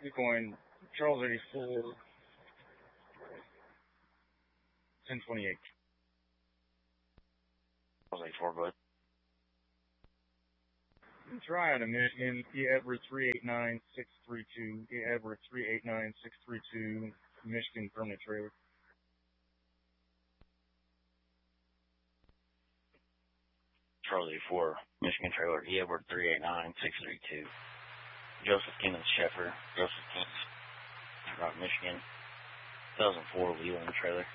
You're going Charles 84, 1028. Charles 84, bud. Try out of Michigan, E. Edward 389632. E. Edward 389632. Michigan permanent trailer. Charles 84, Michigan trailer, E. Edward 389632. Joseph Kenneth Sheffer, Joseph Kenneth, Rock, Michigan. 2004 Leland trailer.